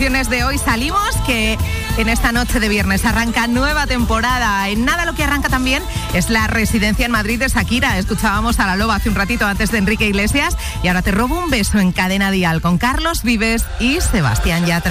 canciones de hoy salimos, que en esta noche de viernes arranca nueva temporada. En nada lo que arranca también es la residencia en Madrid de Shakira. Escuchábamos a La Loba hace un ratito antes de Enrique Iglesias y ahora te robo un beso en Cadena Dial con Carlos Vives y Sebastián Yatra.